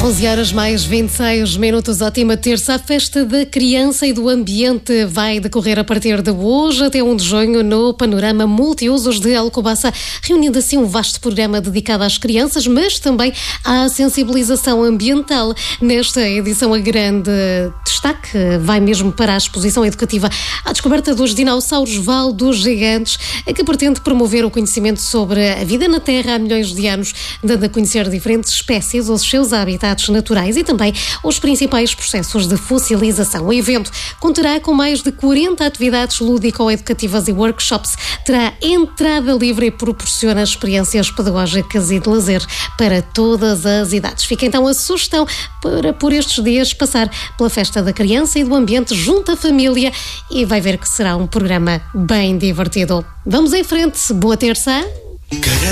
11h mais 26 minutos, ótima terça. A Festa da Criança e do Ambiente vai decorrer a partir de hoje até 1 de junho no Panorama Multiusos de Alcobaça, reunindo assim um vasto programa dedicado às crianças, mas também à sensibilização ambiental. Nesta edição, a grande destaque vai mesmo para a exposição educativa à descoberta dos dinossauros Val dos Gigantes, que pretende promover o conhecimento sobre a vida na Terra há milhões de anos, dando a conhecer diferentes espécies, os seus habitats naturais e também os principais processos de fossilização. O evento contará com mais de 40 atividades lúdico-educativas e workshops, terá entrada livre e proporciona experiências pedagógicas e de lazer para todas as idades. Fica então a sugestão para, por estes dias, passar pela Festa da Criança e do Ambiente junto à família e vai ver que será um programa bem divertido. Vamos em frente. Boa terça!